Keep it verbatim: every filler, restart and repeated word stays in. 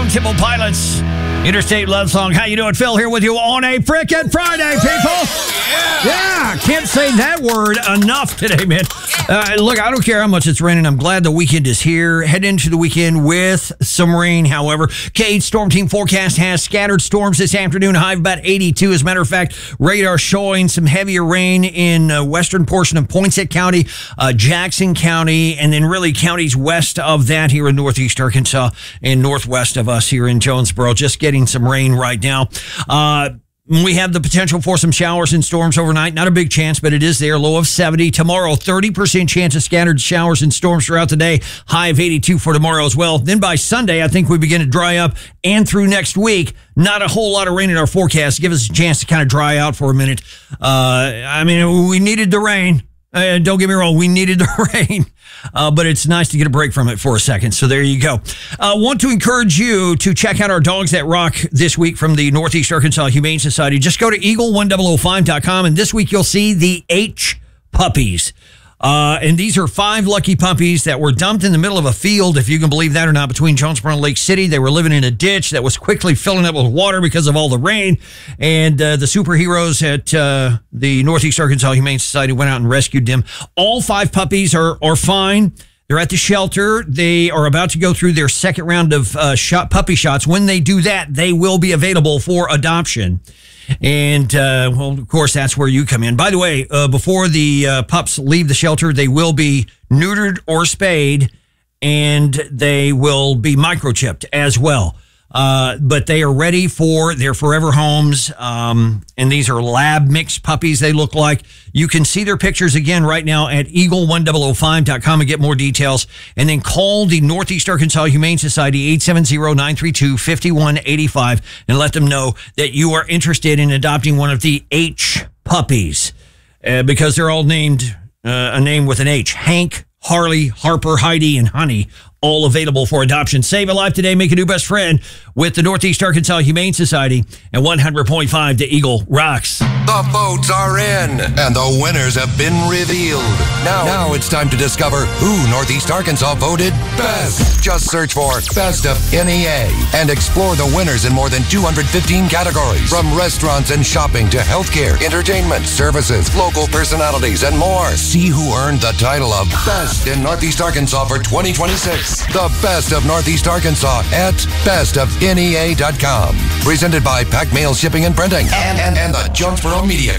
Stone Temple Pilots. Interstate Love Song. How you doing? Phil here with you on a frickin' Friday, people. Yeah. Yeah. Can't say that word enough today, man. Uh, look, I don't care how much it's raining. I'm glad the weekend is here. Head into the weekend with some rain, however. K eight Storm Team forecast has scattered storms this afternoon. High of about eighty-two. As a matter of fact, radar showing some heavier rain in uh, western portion of Poinsett County, uh, Jackson County, and then really counties west of that here in northeast Arkansas and northwest of us here in Jonesboro. Just getting some rain right now. Uh, we have the potential for some showers and storms overnight. Not a big chance, but it is there. Low of seventy. Tomorrow, thirty percent chance of scattered showers and storms throughout the day. High of eighty-two for tomorrow as well. Then by Sunday, I think we begin to dry up. And through next week, not a whole lot of rain in our forecast. Give us a chance to kind of dry out for a minute. Uh, I mean, we needed the rain. Uh, don't get me wrong, we needed the rain, uh, but it's nice to get a break from it for a second. So there you go. I uh, want to encourage you to check out our Dogs That Rock this week from the Northeast Arkansas Humane Society. Just go to eagle one thousand five dot com, and this week you'll see the H puppies. Uh, and these are five lucky puppies that were dumped in the middle of a field, if you can believe that or not, between Jonesboro and Lake City. They were living in a ditch that was quickly filling up with water because of all the rain. And uh, the superheroes at uh, the Northeast Arkansas Humane Society went out and rescued them. All five puppies are, are fine. They're at the shelter. They are about to go through their second round of uh, shot, puppy shots. When they do that, they will be available for adoption. And, uh, well, of course, that's where you come in. By the way, uh, before the uh, pups leave the shelter, they will be neutered or spayed, and they will be microchipped as well. Uh, but they are ready for their forever homes. Um, and these are lab mixed puppies, they look like. You can see their pictures again right now at eagle one thousand five dot com and get more details. And then call the Northeast Arkansas Humane Society, eight seven zero, nine three two, five one eight five, and let them know that you are interested in adopting one of the H puppies, uh, because they're all named uh, a name with an H. Hank, Harley, Harper, Heidi, and Honey, all available for adoption. Save a life today. Make a new best friend with the Northeast Arkansas Humane Society and one hundred point five to Eagle Rocks. The votes are in, and the winners have been revealed. Now, now it's time to discover who Northeast Arkansas voted best. Just search for Best of N E A and explore the winners in more than two hundred fifteen categories, from restaurants and shopping to healthcare, entertainment, services, local personalities, and more. See who earned the title of Best in Northeast Arkansas for twenty twenty-six. The Best of Northeast Arkansas at best of N E A dot com. Presented by Pack Mail Shipping and Printing and, and, and the Jonesboro Media